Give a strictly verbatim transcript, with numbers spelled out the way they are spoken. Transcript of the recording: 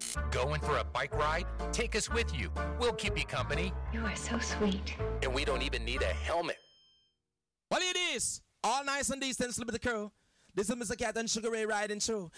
Going for a bike ride? Take us with you. We'll keep you company. You are so sweet. And we don't even need a helmet. Well, it is all nice and decent with the crew. This is Mister Cat and Sugar Ray riding through.